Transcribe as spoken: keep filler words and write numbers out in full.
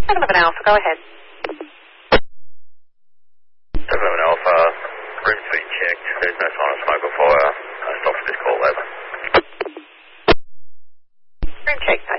seven eleven Alpha, go ahead. seven eleven Alpha, room's been checked. There's no sign of smoke or fire. Uh, stop for this call, over. Room check,